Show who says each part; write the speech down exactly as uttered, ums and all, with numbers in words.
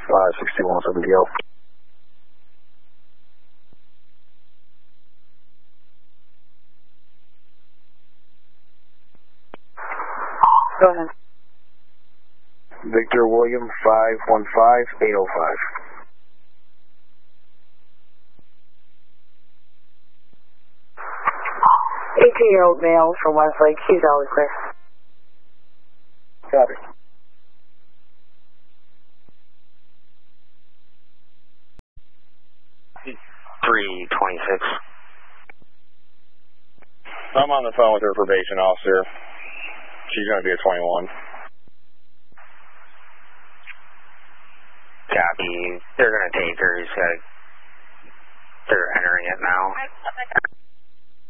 Speaker 1: five sixty-one seventy L.
Speaker 2: Go ahead.
Speaker 1: Victor William five one five eight oh five.
Speaker 2: eighteen-year-old male from Westlake, he's all clear.
Speaker 1: Copy.
Speaker 3: three twenty-six.
Speaker 4: I'm on the phone with her probation officer. She's going to be a twenty-one.
Speaker 3: Copy. They're going to take her. He's got, they're entering it now.